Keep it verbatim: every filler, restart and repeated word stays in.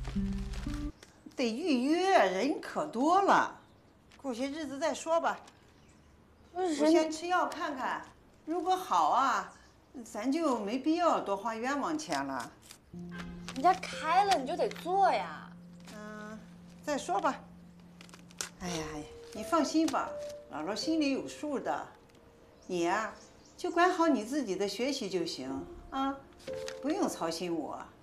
得预约，人可多了，过些日子再说吧。我先吃药看看，如果好啊，咱就没必要多花冤枉钱了。 人家开了你就得做呀。 嗯，再说吧。哎呀，你放心吧，姥姥心里有数的。你呀、就管好你自己的学习就行啊，不用操心我。